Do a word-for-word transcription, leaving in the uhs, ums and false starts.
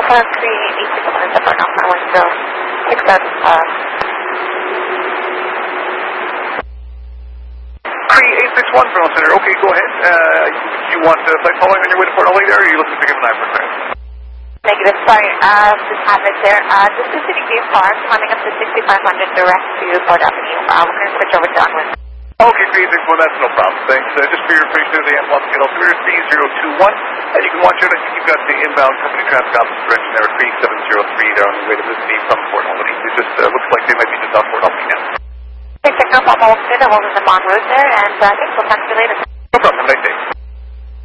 Alpha three eight six one seven Alpha one zero six seven. Uh, three eight six one Colonel Center. Okay, go ahead. Uh, you want uh, flight following on your way to Port Ollie there, or are you looking to pick up an Africa? Negative, sorry, uh, just have it there. Uh, this is City Gate Park, coming up to sixty-five hundred direct to Port Avenue. Uh, we're going to switch over to Unwin. Okay, three eight six one, that's no problem. Thanks. Uh, just for your information, the M one K L three three zero two one. And you can watch out, I think you've got the inbound company traffic office direction there, three seven zero three, there on the way to visit me from Port Albany. It just uh, looks like they might be just off Port Albany now. Okay, check out Papa Wolfson, holding them en route there, and uh, I think we'll talk to you later.